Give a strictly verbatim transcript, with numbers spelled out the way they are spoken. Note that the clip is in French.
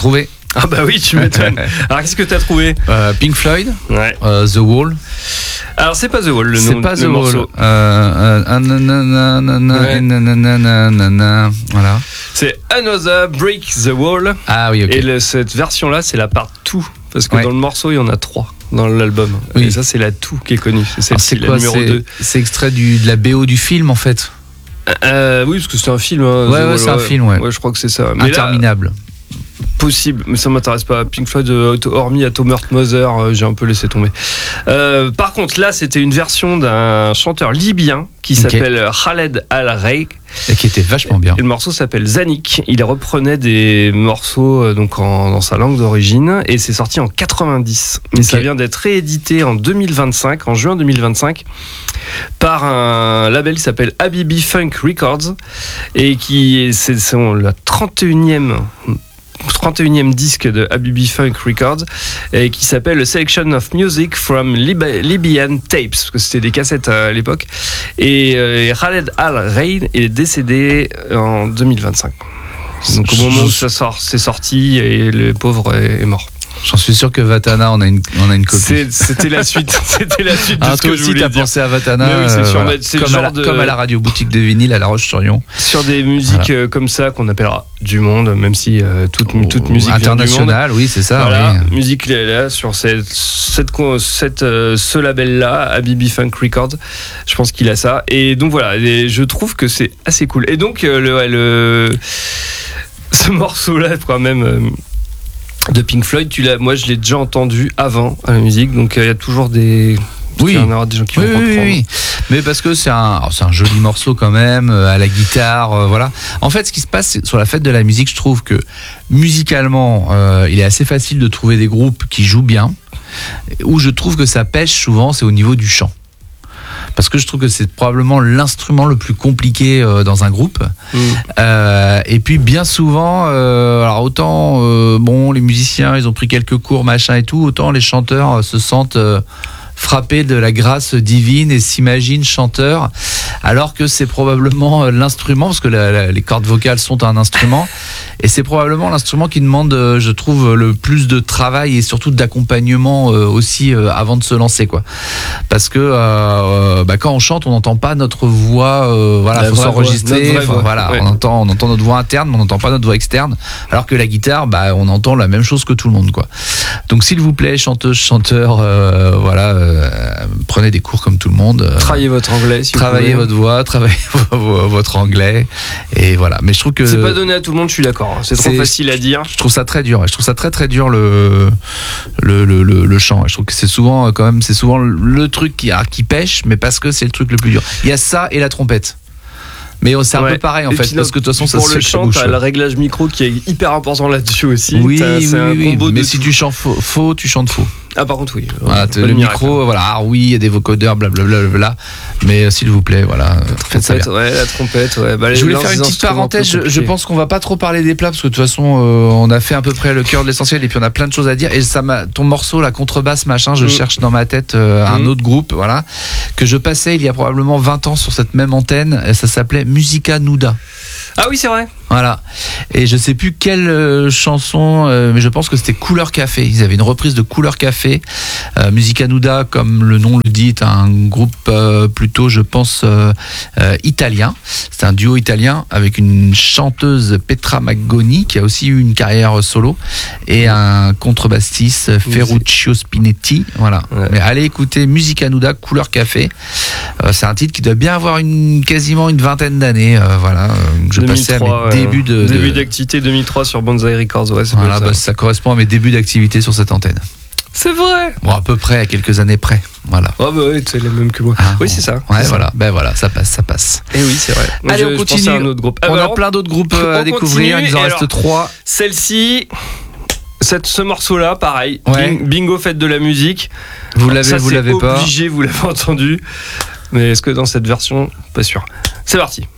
trouvé. Ah bah oui, tu m'étonnes. Alors qu'est-ce que t'as trouvé? euh, Pink Floyd, ouais. euh, The Wall. Alors c'est pas The Wall le C'est nom, pas le The morceau. Wall. Euh, euh, nanana, Ouais. nanana, voilà. C'est Another Break the Wall. Ah oui, ok. Et le, cette version-là, c'est la part deux. Parce que Ouais. dans le morceau, il y en a trois dans l'album. Oui. Et ça, c'est la deux qui est connue. C'est Alors, celle-ci, c'est la quoi, numéro c'est, deux. c'est extrait du, de la B O du film en fait. Euh, oui, parce que c'est un film. Hein, Ouais, The ouais, Wall, c'est un film, ouais. Ouais, je crois que c'est ça. Mais là, Interminable. possible, mais ça m'intéresse pas. Pink Floyd, euh, hormis Atom Heart Mother, euh, j'ai un peu laissé tomber. Euh, par contre, là, c'était une version d'un chanteur libyen qui Ok. s'appelle Khaled Al-Rey. Et qui était vachement bien. Et le morceau s'appelle Zanik. Il reprenait des morceaux euh, donc en, dans sa langue d'origine et c'est sorti en quatre-vingt-dix. Et Ok. ça vient d'être réédité en deux mille vingt-cinq, en juin deux mille vingt-cinq, par un label qui s'appelle Habibi Funk Records et qui est c'est, c'est la trente et unième trente et unième disque de Habibi Funk Records et qui s'appelle Selection of Music from Lib- Libyan Tapes parce que c'était des cassettes à l'époque et, euh, et Khaled Al-Rey est décédé en deux mille vingt-cinq. Donc au moment où ça sort, c'est sorti et le pauvre est, est mort. J'en suis sûr que Vatana, on a une, on a une copie. C'est, c'était la suite. C'était la suite de Ah, ce toi que je aussi, voulais t'as dire. pensé à Vatana, Mais oui, c'est euh, sûr, voilà. mais c'est le comme, genre à la, de- comme à la radio boutique de vinyle à La Roche-sur-Yon. Sur des musiques Voilà. euh, comme ça qu'on appellera du monde, même si euh, toute, toute musique vient du monde. Internationale, oui, c'est ça. Voilà, oui. musique là, là sur cette, cette, cette, euh, ce label-là, Habibi Funk Records. Je pense qu'il a ça. Et donc voilà, et je trouve que c'est assez cool. Et donc euh, le, ouais, le ce morceau-là, quand même. Euh, de Pink Floyd, tu l'as, moi je l'ai déjà entendu avant à la musique, donc il euh, y a toujours des, Oui. il y en aura des gens qui Oui, vont oui, reprendre. oui, oui. Mais parce que c'est un, alors, c'est un joli morceau quand même, euh, à la guitare, euh, voilà. En fait, ce qui se passe c'est- sur la fête de la musique, je trouve que musicalement, euh, il est assez facile de trouver des groupes qui jouent bien. Où je trouve que ça pêche souvent, c'est au niveau du chant. Parce que je trouve que c'est probablement l'instrument le plus compliqué euh, dans un groupe. Mmh. Euh, et puis bien souvent, euh, alors autant euh, bon, les musiciens ils ont pris quelques cours machin et tout, autant les chanteurs euh, se sentent euh, frappés de la grâce divine et s'imaginent chanteurs, alors que c'est probablement euh, l'instrument, parce que la, la, les cordes vocales sont un instrument, et c'est probablement l'instrument qui demande, euh, je trouve, le plus de travail et surtout d'accompagnement euh, aussi euh, avant de se lancer, quoi. Parce que euh, bah, quand on chante, on n'entend pas notre voix, euh, voilà, La faut vraie s'enregistrer, voix, notre vraie faut- voix. voilà, Ouais. on entend, on entend notre voix interne, mais on n'entend pas notre voix externe, alors que la guitare, bah, on entend la même chose que tout le monde, quoi. Donc, s'il vous plaît, chanteuses, chanteurs, euh, voilà, euh, prenez des cours comme tout le monde. euh, Travaillez votre anglais, si travaillez vous pouvez. votre voix, travaillez votre anglais, et voilà. Mais je trouve que C'est pas donné à tout le monde, je suis d'accord. hein. C'est trop c'est- facile à dire. je trouve ça très dur. Je trouve ça très très dur le le le, le, le chant. Je trouve que c'est souvent quand même c'est souvent le truc qui qui pêche, mais parce que c'est le truc le plus dur. Il y a ça et la trompette. Mais c'est un Ouais. peu pareil en Et fait, puis, parce que de toute façon ça pour se le fait chant, bouche. t'as le réglage micro qui est hyper important là-dessus aussi. Oui, T'as- oui, c'est un oui, combo mais de si tout. tu chantes faux, faux, tu chantes faux. Ah, par contre, oui. Voilà, Pas le de miracle. micro, voilà, ah oui, il y a des vocodeurs, blablabla, mais euh, s'il vous plaît, voilà, euh, faites ça bien. Trompette, ouais, la trompette, ouais. Bah, les- Je voulais leurs faire une petite instruments parenthèse. plus Je, je compliqués. pense qu'on va pas trop parler des plats parce que de toute façon, euh, on a fait à peu près le cœur de l'essentiel et puis on a plein de choses à dire. Et ça m'a, ton morceau, la contrebasse, machin, je Mm. cherche dans ma tête euh, un Mm. autre groupe, voilà, que je passais il y a probablement vingt ans sur cette même antenne. Et ça s'appelait Musica Nuda. Ah oui, c'est vrai. Voilà. Et je sais plus quelle euh, chanson, euh, mais je pense que c'était Couleur Café. Ils avaient une reprise de Couleur Café. Euh, Musica Nuda, comme le nom le dit, est un groupe euh, plutôt, je pense, euh, euh, italien. C'est un duo italien avec une chanteuse Petra Maggoni qui a aussi eu une carrière solo et un contrebassiste Ferruccio Spinetti. Voilà. Ouais. Mais allez écouter Musica Nuda, Couleur Café. Euh, c'est un titre qui doit bien avoir une quasiment une vingtaine d'années. Euh, voilà. Euh, je passais à mes deux mille trois, débuts de, de- Début d'activité deux mille trois sur Banzai Records, ouais, c'est voilà, ça. bah, ça correspond à mes débuts d'activité sur cette antenne. C'est vrai. Bon, à peu près, à quelques années près. Voilà. Oh bah oui, c'est les mêmes que moi. Ah, oui, bon. c'est ça. Ouais, c'est voilà. Ben voilà, ça passe, ça passe. Et oui, c'est vrai. Moi, Allez, je- on je continue. pensais à un autre groupe. Ah, On bah a alors, plein d'autres groupes euh, on à découvrir. continue, Il nous en et reste alors, trois. Celle-ci, cette, ce morceau-là, pareil. Ouais. Bing- Bingo, fête de la musique. Vous l'avez, Ça, vous c'est l'avez pas. obligé, vous l'avez entendu. Mais est-ce que dans cette version, pas sûr. C'est parti.